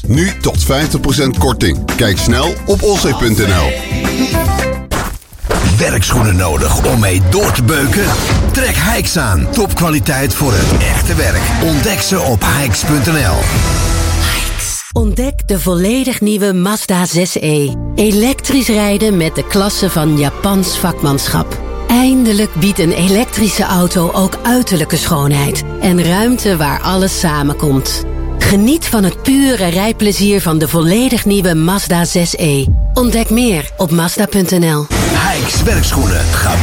Nu tot 50% korting. Kijk snel op olzee.nl. Werkschoenen nodig om mee door te beuken? Trek Hikes aan. Topkwaliteit voor het echte werk. Ontdek ze op hikes.nl. Ontdek de volledig nieuwe Mazda 6e. Elektrisch rijden met de klasse van Japans vakmanschap. Eindelijk biedt een elektrische auto ook uiterlijke schoonheid en ruimte waar alles samenkomt. Geniet van het pure rijplezier van de volledig nieuwe Mazda 6e. Ontdek meer op Mazda.nl. Hikes werkschoenen. Ga